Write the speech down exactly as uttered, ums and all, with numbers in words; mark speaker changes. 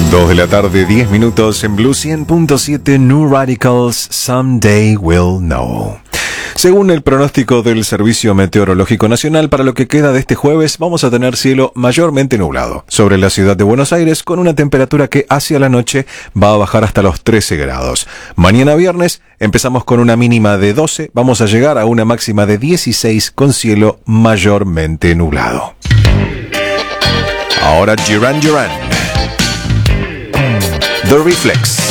Speaker 1: dos de la tarde, diez minutos en Blue cien punto siete. New Radicals, Someday We'll Know. Según el pronóstico del Servicio Meteorológico Nacional, para lo que queda de este jueves vamos a tener cielo mayormente nublado sobre la ciudad de Buenos Aires, con una temperatura que hacia la noche va a bajar hasta los trece grados. Mañana viernes empezamos con una mínima de doce, vamos a llegar a una máxima de dieciséis con cielo mayormente nublado. Ahora Duran Duran, The Reflex.